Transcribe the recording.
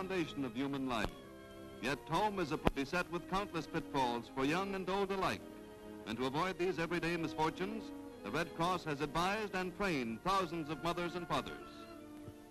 foundation of human life. Yet home is beset with countless pitfalls for young and old alike. And to avoid these everyday misfortunes, the Red Cross has advised and trained thousands of mothers and fathers.